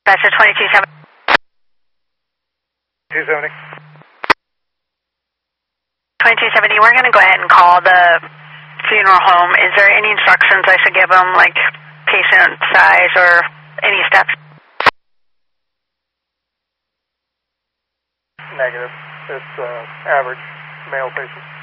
That's a 2270. 270. 2270, we're going to go ahead and call the funeral home. Is there any instructions I should give them, like patient size or any steps? Negative. It's average male patient.